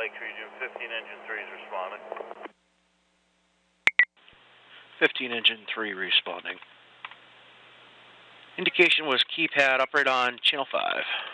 Lake Region, 15 engine 3 is responding. 15 engine 3 responding. Indication was keypad upright on channel 5.